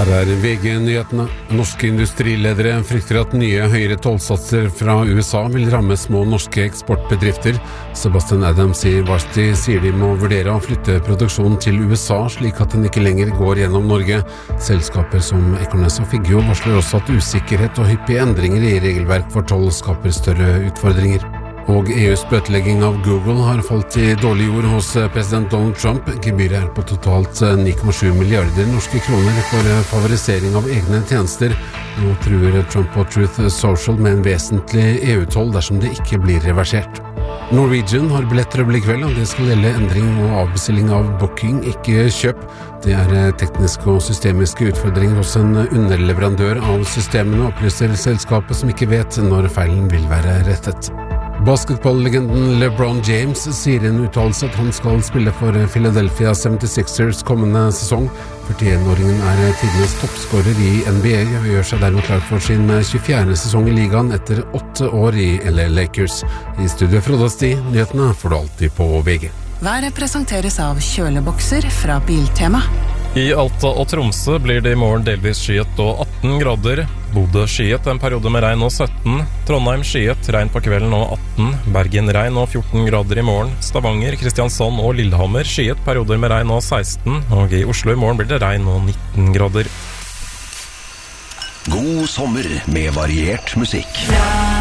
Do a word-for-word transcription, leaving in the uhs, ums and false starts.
Her er V G-nyhetene. Norske industriledere frykter at nye høyere tollsatser fra U S A vil ramme små norske eksportbedrifter. Sebastian Adams i Varsity sier de må vurdere å flytte produksjonen til U S A slik at den ikke lenger går gjennom Norge. Selskaper som Ekornes og Figgjo varsler også at usikkerhet og hyppige endringer i regelverk for toll skaper større utfordringer. Og E U's bøtelegging av Google har falt i dårlig jord hos president Donald Trump. Gebyret er på totalt ni komma sju milliarder norske kroner for favorisering av egne tjenester. Nå truer Trump og Truth Social med en vesentlig E U-toll dersom det ikke blir reversert. Norwegian har billetter i kveld, og det skal gjelde endring og avbestilling av booking, ikke kjøp. Det er tekniske og systemiske utfordringer hos en underleverandør av systemene, opplyser selskapet som ikke vet når feilen vil være rettet. Basketballlegenden LeBron James sier i en uttalelse at han skal spille for Philadelphia seventy-sixers kommende sesong. førtién-åringen er tidenes toppskårer i N B A og gjør seg dermed klar for sin tjuefjerde sesong i ligaen etter åtte år i L A Lakers. I studio Frode Sti, nyhetene får du alltid på V G. Været presenteres av kjølebokser fra Biltema. I Alta og Tromsø blir det i morgen delvis skyet og atten grader. Bodø skyet en periode med regn og sytten. Trondheim skyet, regn på kvelden og atten. Bergen regn og fjorten grader i morgen. Stavanger, Kristiansand og Lillehammer skyet perioder med regn og seksten. Og i Oslo i morgen blir det regn og nitten grader. God sommer med variert musikk.